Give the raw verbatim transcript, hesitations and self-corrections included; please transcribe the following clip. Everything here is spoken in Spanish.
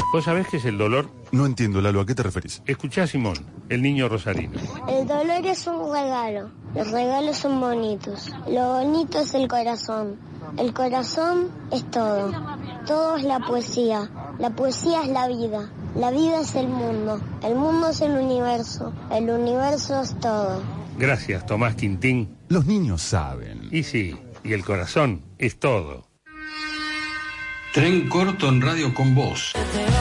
¿Vos sabés qué es el dolor? No entiendo, Lalo, ¿a qué te referís? Escuchá a Simón, el niño rosarino. El dolor es un regalo. Los regalos son bonitos. Lo bonito es el corazón. El corazón es todo. Todo es la poesía. La poesía es la vida. La vida es el mundo. El mundo es el universo. El universo es todo. Gracias, Tomás Quintín. Los niños saben. Y sí, y el corazón es todo. Tren corto en Radio con Vos.